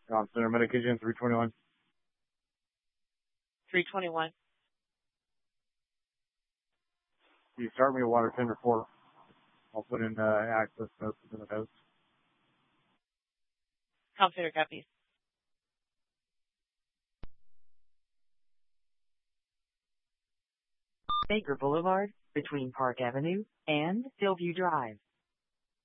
Center medication 321. 321. You start me a water tender 4. I'll put in access notes in the notes. Com Center copies. Baker Boulevard, between Park Avenue and Hillview Drive.